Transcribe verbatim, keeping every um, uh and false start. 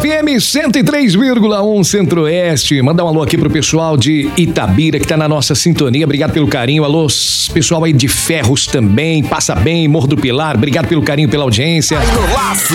F M cento e três vírgula um Centro-Oeste. Mandar um alô aqui pro pessoal de Itabira que tá na nossa sintonia. Obrigado pelo carinho. Alô, pessoal aí de Ferros também. Passa Bem, Morro do Pilar. Obrigado pelo carinho, pela audiência.